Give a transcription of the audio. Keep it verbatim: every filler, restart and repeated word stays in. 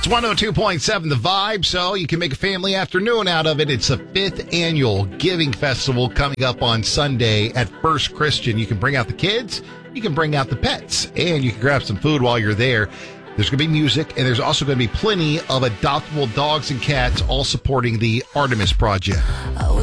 It's one oh two point seven The Vibe, so you can make a family afternoon out of it. It's the fifth annual Giving Festival coming up on Sunday at First Christian. You can bring out the kids, you can bring out the pets, and you can grab some food while you're there. There's going to be music, and there's also going to be plenty of adoptable dogs and cats, all supporting the Artemis Project.